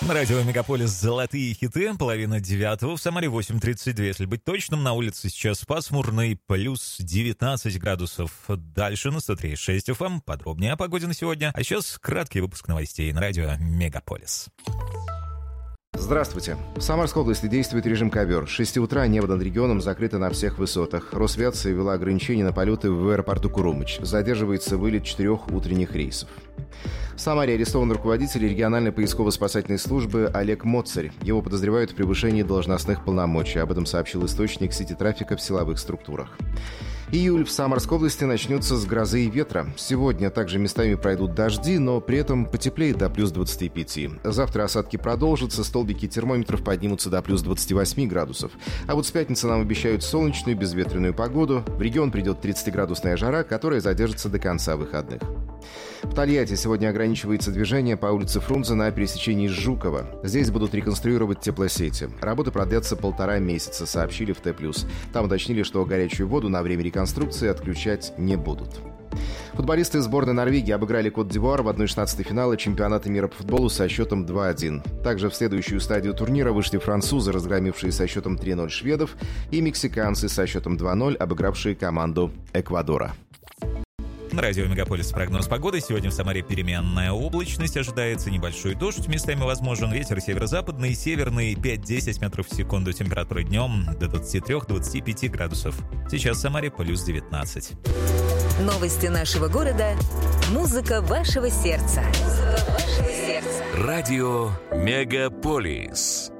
На радио «Мегаполис» золотые хиты, половина девятого, в Самаре 8:32, если быть точным. На улице сейчас пасмурный, плюс 19 градусов. Дальше на 103.6 FM. Подробнее о погоде на сегодня. А сейчас краткий выпуск новостей на радио «Мегаполис». Здравствуйте. В Самарской области действует режим ковер. С 6 утра небо над регионом закрыто на всех высотах. Росавиация ввела ограничения на полеты в аэропорту Курумыч. Задерживается вылет 4 утренних рейсов. В Самаре арестован руководитель региональной поисково-спасательной службы Олег Моцарь. Его подозревают в превышении должностных полномочий. Об этом сообщил источник сети трафика в силовых структурах. Июль в Самарской области начнется с грозы и ветра. Сегодня также местами пройдут дожди, но при этом потеплеет до плюс 25. Завтра осадки продолжатся, столбики термометров поднимутся до плюс 28 градусов. А вот с пятницы нам обещают солнечную, безветренную погоду. В регион придет 30-градусная жара, которая задержится до конца выходных. В Тольятти сегодня ограничивается движение по улице Фрунзе на пересечении с Жукова. Здесь будут реконструировать теплосети. Работы продлятся 1,5 месяца, сообщили в Т+. Там уточнили, что горячую воду на время реконструкции отключать не будут. Футболисты сборной Норвегии обыграли Кот-д'Ивуар в 1/16 финала чемпионата мира по футболу со счетом 2-1. Также в следующую стадию турнира вышли французы, разгромившие со счетом 3-0 шведов, и мексиканцы со счетом 2-0, обыгравшие команду Эквадора. На радио «Мегаполис» прогноз погоды. Сегодня в Самаре переменная облачность. Ожидается небольшой дождь. Местами возможен ветер северо-западный, северный 5-10 метров в секунду. Температура днем до 23-25 градусов. Сейчас в Самаре плюс 19. Новости нашего города. Музыка вашего сердца. Радио «Мегаполис».